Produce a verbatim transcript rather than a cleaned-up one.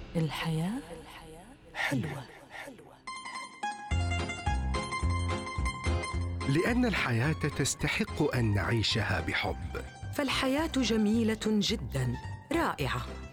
الحياة حلوة. لأن الحياة تستحق أن نعيشها بحب. فالحياة جميلة جداً، رائعة،